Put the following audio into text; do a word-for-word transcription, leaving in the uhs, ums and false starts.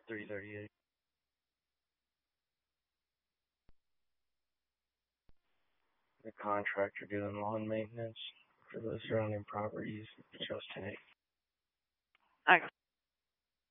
three thirty-eight. The contractor doing lawn maintenance for the surrounding properties, just today. Okay.